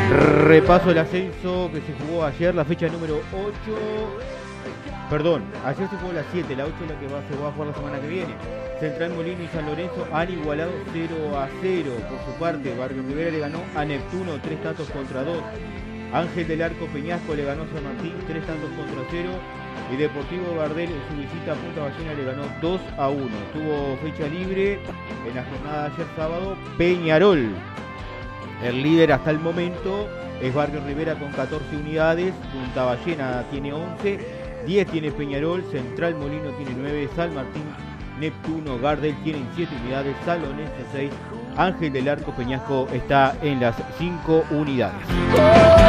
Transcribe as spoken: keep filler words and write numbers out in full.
Repaso el ascenso que se jugó ayer, la fecha número ocho. Perdón, ayer se jugó la siete, la ocho es la que va, se va a jugar la semana que viene. Central Molino y San Lorenzo han igualado cero a cero. Por su parte, Barrio Rivera le ganó a Neptuno tres tantos contra dos. Ángel del Arco Peñasco le ganó a San Martín tres tantos contra cero. Y Deportivo Gardel en su visita a Punta Ballena le ganó dos a uno. Tuvo fecha libre en la jornada de ayer sábado Peñarol. El líder hasta el momento es Barrio Rivera con catorce unidades. Punta Ballena tiene once. diez tiene Peñarol. Central Molino tiene nueve. San Martín, Neptuno, Gardel tienen siete unidades. San Lorenzo seis. Ángel del Arco Peñasco está en las cinco unidades.